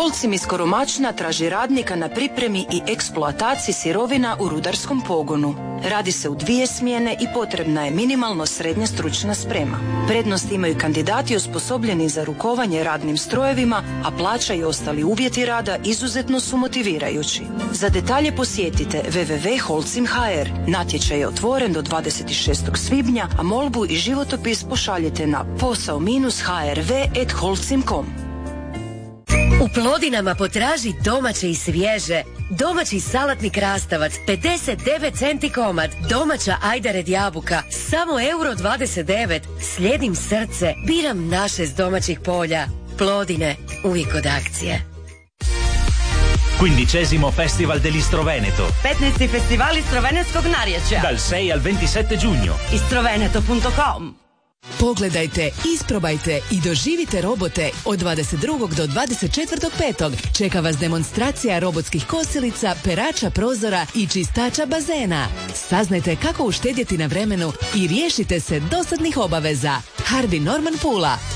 Holcim iz Koromačna traži radnika na pripremi i eksploataciji sirovina u rudarskom pogonu. Radi se u 2 smjene i potrebna je minimalno srednja stručna sprema. Prednost imaju kandidati osposobljeni za rukovanje radnim strojevima, a plaća i ostali uvjeti rada izuzetno su motivirajući. Za detalje posjetite www.holcim.hr. Natječaj je otvoren do 26. svibnja, a molbu i životopis pošaljite na posao-hrv@holcim.com. U Plodinama potraži domaće i svježe. Domaći salatni krastavac 59 centi komad. Domaća ajdared jabuka samo €29. Slijedim srce, biram naše s domaćih polja. Plodine, uvijek od akcije. 15° Festival dell'Istro Veneto. 15. festival istrovenetskog narječja. Dal 6 al 27 giugno. istroveneto.com. Pogledajte, isprobajte i doživite robote od 22. do 24.5. Čeka vas demonstracija robotskih kosilica, perača prozora i čistača bazena. Saznajte kako uštedjeti na vremenu i riješite se dosadnih obaveza. Harvey Norman Pula.